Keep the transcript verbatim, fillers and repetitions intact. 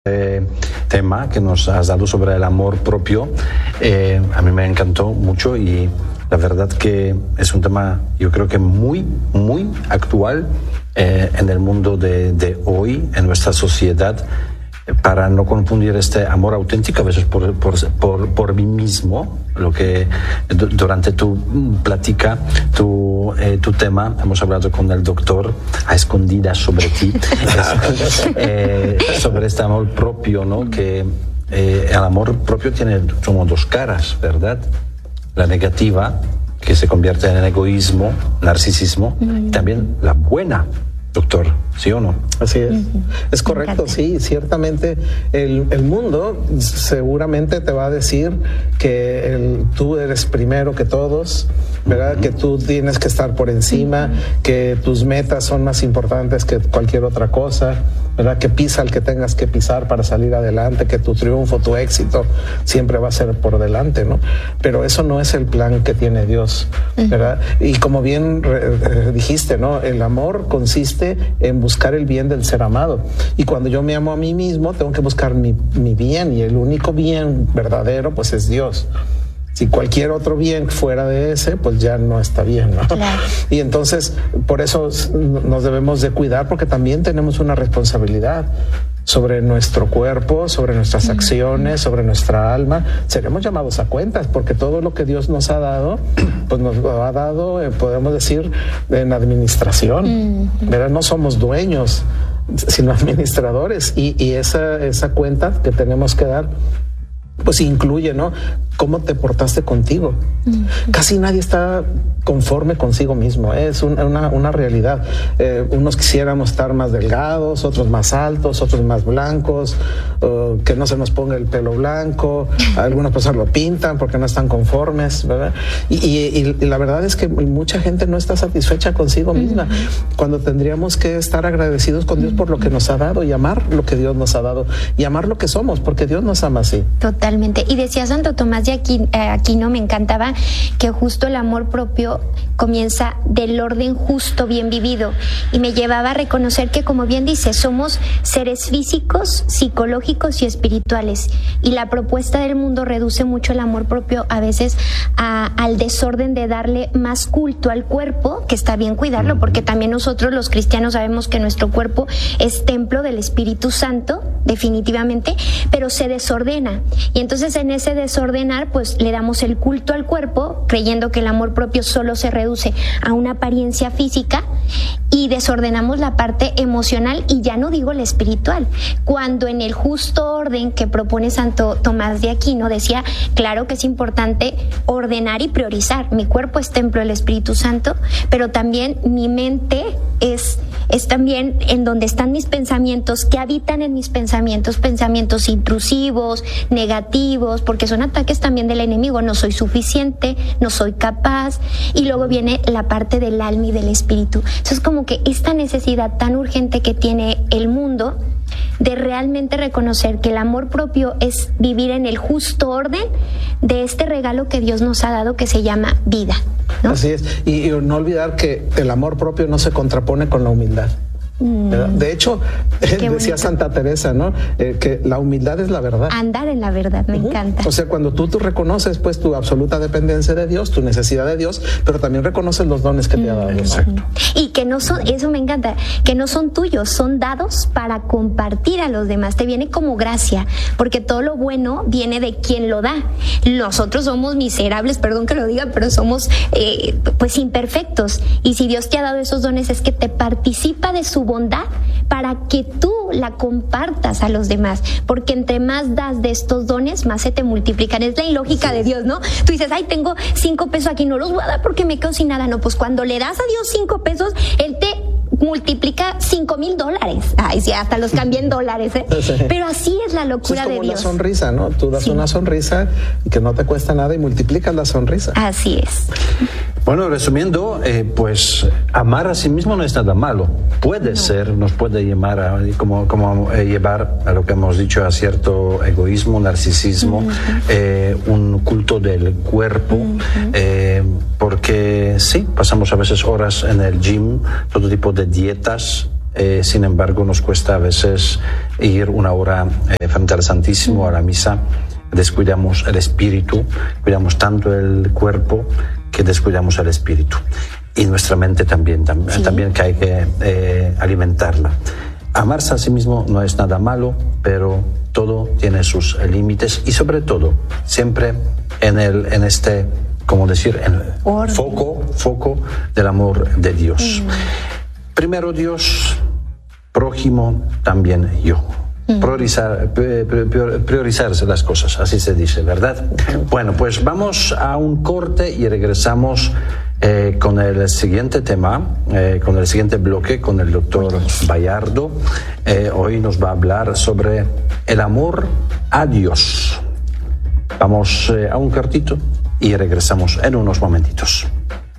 Eh, tema que nos has dado sobre el amor propio. Eh, a mí me encantó mucho y la verdad que es un tema, yo creo que muy, muy actual eh, en el mundo de, de hoy, en nuestra sociedad, para no confundir este amor auténtico a veces por, por, por, por mí mismo, lo que durante tu plática, tu, eh, tu tema, hemos hablado con el doctor a escondidas sobre ti, es, eh, sobre este amor propio, ¿no? Que eh, el amor propio tiene como dos caras, ¿verdad? La negativa, que se convierte en egoísmo, narcisismo, mm. y también la buena. Doctor, ¿sí o no? Así es. Uh-huh. Es correcto, sí, ciertamente el, el mundo seguramente te va a decir que el, tú eres primero que todos, ¿verdad? Uh-huh. Que tú tienes que estar por encima, uh-huh. que tus metas son más importantes que cualquier otra cosa, ¿verdad? Que pisa el que tengas que pisar para salir adelante, que tu triunfo, tu éxito siempre va a ser por delante, ¿no? Pero eso no es el plan que tiene Dios, ¿verdad? Uh-huh. Y como bien eh, dijiste, ¿no? El amor consiste en buscar el bien del ser amado. Y cuando yo me amo a mí mismo, tengo que buscar mi, mi bien, y el único bien verdadero, pues, es Dios. Si cualquier otro bien fuera de ese, pues ya no está bien, ¿no? Claro. Y entonces, por eso nos debemos de cuidar, porque también tenemos una responsabilidad sobre nuestro cuerpo, sobre nuestras acciones, sobre nuestra alma. Seremos llamados a cuentas, porque todo lo que Dios nos ha dado, pues nos lo ha dado, eh, podemos decir, en administración, ¿verdad? No somos dueños, sino administradores, y, y esa, esa cuenta que tenemos que dar, pues incluye, ¿no? ¿Cómo te portaste contigo? Uh-huh. Casi nadie está conforme consigo mismo, ¿eh? Es una, una, una realidad. Eh, unos quisiéramos estar más delgados, otros más altos, otros más blancos, uh, que no se nos ponga el pelo blanco, algunas personas lo pintan porque no están conformes, ¿verdad? Y, y, y la verdad es que mucha gente no está satisfecha consigo misma, uh-huh. cuando tendríamos que estar agradecidos con Dios por lo que nos ha dado, y amar lo que Dios nos ha dado, y amar lo que somos, porque Dios nos ama así. Totalmente. Y decía Santo Tomás de Aquino, eh, Aquino, me encantaba, que justo el amor propio comienza del orden justo, bien vivido, y me llevaba a reconocer que, como bien dice, somos seres físicos, psicológicos y espirituales, y la propuesta del mundo reduce mucho el amor propio a veces a, al desorden de darle más culto al cuerpo, que está bien cuidarlo, porque también nosotros los cristianos sabemos que nuestro cuerpo es templo del Espíritu Santo, definitivamente, pero se desordena, y entonces en ese desordenar pues le damos el culto al cuerpo, creyendo que el amor propio solo se reduce a una apariencia física, y desordenamos la parte emocional, y ya no digo la espiritual, cuando en el justo orden que propone Santo Tomás de Aquino decía, claro que es importante ordenar y priorizar. Mi cuerpo es templo del Espíritu Santo, pero también mi mente es, es también en donde están mis pensamientos, que habitan en mis pensamientos, pensamientos intrusivos, negativos, porque son ataques también del enemigo. No soy suficiente, no soy capaz, y luego viene la parte del alma y del espíritu. Eso es como que esta necesidad tan urgente que tiene el mundo de realmente reconocer que el amor propio es vivir en el justo orden de este regalo que Dios nos ha dado, que se llama vida, ¿no? Así es, y, y no olvidar que el amor propio no se contrapone con la humildad. De hecho, decía bonito. Santa Teresa, ¿no? Eh, que la humildad es la verdad. Andar en la verdad, me uh-huh. encanta. O sea, cuando tú, tú reconoces pues tu absoluta dependencia de Dios, tu necesidad de Dios, pero también reconoces los dones que uh-huh. te ha dado. Exacto. Y que no son, eso me encanta, que no son tuyos, son dados para compartir a los demás. Te viene como gracia, porque todo lo bueno viene de quien lo da. Nosotros somos miserables, perdón que lo diga, pero somos eh, pues imperfectos. Y si Dios te ha dado esos dones, es que te participa de su bondad para que tú la compartas a los demás, porque entre más das de estos dones, más se te multiplican. Es la ilógica sí. de Dios, ¿no? Tú dices, ay, tengo cinco pesos aquí, no los voy a dar porque me quedo sin nada. No, pues cuando le das a Dios cinco pesos, Él te multiplica cinco mil dólares. Ay, sí, hasta los cambié en dólares, ¿eh? Sí. Pero así es la locura de Dios. Es como una sonrisa, ¿no? Tú das sí. una sonrisa que no te cuesta nada y multiplicas la sonrisa. Así es. Bueno, resumiendo, eh, pues amar a sí mismo no es nada malo. Puede no. ser, nos puede llevar a, como, como, eh, llevar a lo que hemos dicho, a cierto egoísmo, narcisismo, uh-huh. eh, un culto del cuerpo, uh-huh. eh, porque sí, pasamos a veces horas en el gym, todo tipo de dietas, eh, sin embargo nos cuesta a veces ir una hora eh, frente al Santísimo, a la misa, descuidamos el espíritu, cuidamos tanto el cuerpo que descuidamos el espíritu. Y nuestra mente también, tam sí. también que hay que eh, alimentarla. Amarse a sí mismo no es nada malo, pero todo tiene sus límites y sobre todo siempre en, el, en este, como decir, en el foco, foco del amor de Dios. Mm. Primero Dios, prójimo, también yo. Mm. Priorizar, priorizarse las cosas, así se dice, ¿verdad? Mm. Bueno, pues vamos a un corte y regresamos Eh, con el siguiente tema, eh, con el siguiente bloque, con el doctor Bayardo. Eh, hoy nos va a hablar sobre el amor a Dios. Vamos eh, a un cortito y regresamos en unos momentitos.